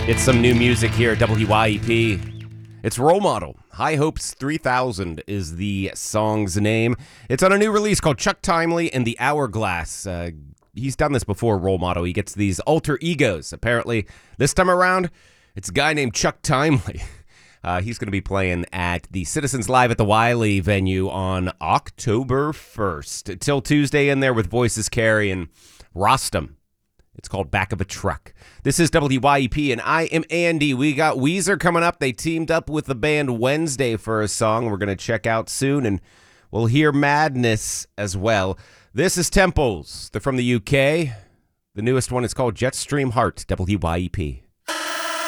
It's some new music here at WYEP. It's Role Model. High Hopes 3000 is the song's name. It's on a new release called Chuck Timely and the Hourglass. He's done this before, Role Model. He gets these alter egos. Apparently, this time around, it's a guy named Chuck Timely. He's going to be playing at the Citizens Live at the Wiley venue on October 1st. Till Tuesday in there with Voices Carry and Rostam. It's called Back of a Truck. This is WYEP, and I am Andy. We got Weezer coming up. They teamed up with the band Wednesday for a song we're going to check out soon, and we'll hear Madness as well. This is Temples. They're from the UK. The newest one is called Jetstream Heart, WYEP.